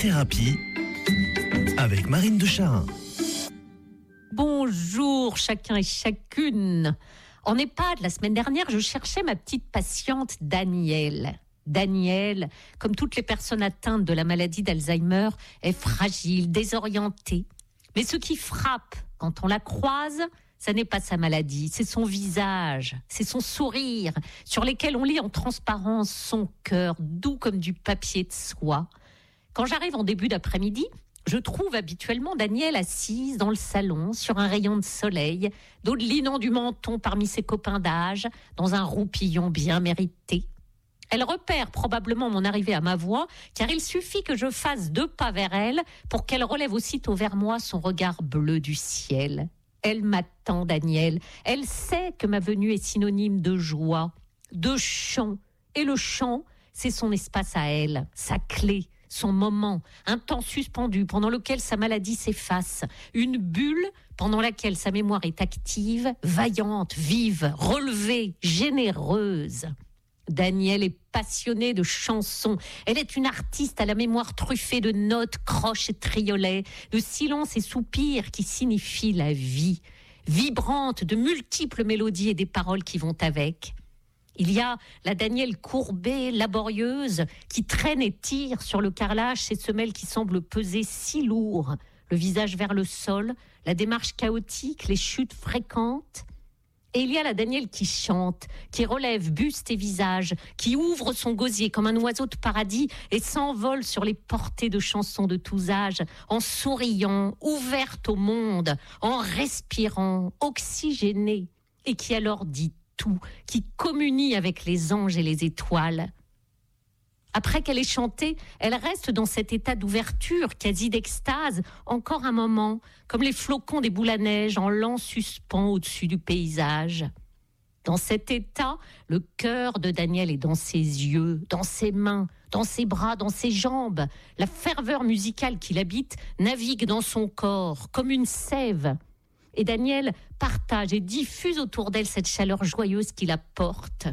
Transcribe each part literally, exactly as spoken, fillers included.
thérapie avec Marine de Charin. Bonjour chacun et chacune. En EHPAD, la semaine dernière, je cherchais ma petite patiente Danielle. Danielle, comme toutes les personnes atteintes de la maladie d'Alzheimer, est fragile, désorientée. Mais ce qui frappe quand on la croise, ça n'est pas sa maladie, c'est son visage, c'est son sourire, sur lesquels on lit en transparence son cœur, doux comme du papier de soie. Quand j'arrive en début d'après-midi, je trouve habituellement Danielle assise dans le salon, sur un rayon de soleil, dodelinant du menton parmi ses copains d'âge, dans un roupillon bien mérité. Elle repère probablement mon arrivée à ma voix, car il suffit que je fasse deux pas vers elle pour qu'elle relève aussitôt vers moi son regard bleu du ciel. Elle m'attend, Danielle. Elle sait que ma venue est synonyme de joie, de chant. Et le chant, c'est son espace à elle, sa clé, son moment, un temps suspendu pendant lequel sa maladie s'efface, une bulle pendant laquelle sa mémoire est active, vaillante, vive, relevée, généreuse. Danielle est passionnée de chansons. Elle est une artiste à la mémoire truffée de notes, croches et triolets, de silences et soupirs qui signifient la vie, vibrante de multiples mélodies et des paroles qui vont avec. Il y a la Danielle courbée, laborieuse, qui traîne et tire sur le carrelage ses semelles qui semblent peser si lourd, le visage vers le sol, la démarche chaotique, les chutes fréquentes. Et il y a la Danielle qui chante, qui relève buste et visage, qui ouvre son gosier comme un oiseau de paradis et s'envole sur les portées de chansons de tous âges, en souriant, ouverte au monde, en respirant, oxygénée, et qui alors dit tout, qui communie avec les anges et les étoiles. Après qu'elle ait chanté, elle reste dans cet état d'ouverture, quasi d'extase, encore un moment, comme les flocons des boules à neige en lent suspens au-dessus du paysage. Dans cet état, le cœur de Danielle est dans ses yeux, dans ses mains, dans ses bras, dans ses jambes. La ferveur musicale qui l'habite navigue dans son corps, comme une sève. Et Danielle partage et diffuse autour d'elle cette chaleur joyeuse qui la porte.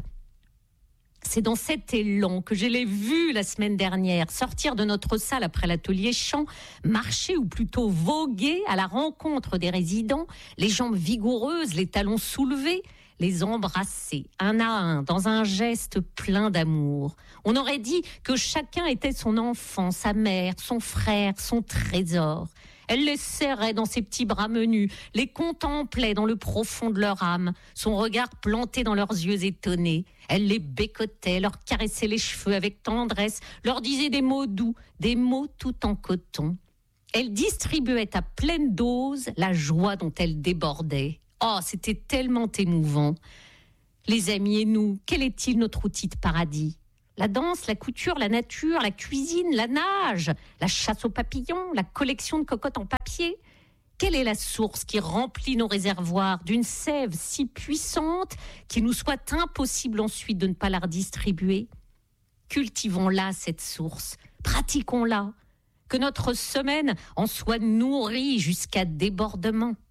C'est dans cet élan que je l'ai vue la semaine dernière sortir de notre salle après l'atelier chant, marcher ou plutôt voguer à la rencontre des résidents, les jambes vigoureuses, les talons soulevés, les embrasser un à un dans un geste plein d'amour. On aurait dit que chacun était son enfant, sa mère, son frère, son trésor. Elle les serrait dans ses petits bras menus, les contemplait dans le profond de leur âme, son regard planté dans leurs yeux étonnés. Elle les bécotait, leur caressait les cheveux avec tendresse, leur disait des mots doux, des mots tout en coton. Elle distribuait à pleine dose la joie dont elle débordait. Oh, c'était tellement émouvant. Les amis et nous, quel est-il notre outil de paradis ? La danse, la couture, la nature, la cuisine, la nage, la chasse aux papillons, la collection de cocottes en papier. Quelle est la source qui remplit nos réservoirs d'une sève si puissante qu'il nous soit impossible ensuite de ne pas la redistribuer ? Cultivons-la, cette source, pratiquons-la, que notre semaine en soit nourrie jusqu'à débordement.